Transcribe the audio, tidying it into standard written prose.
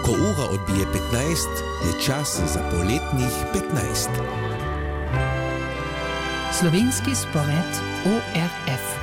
Ko ura odbije 15, je čas za poletnih 15. Slovenski spored ORF.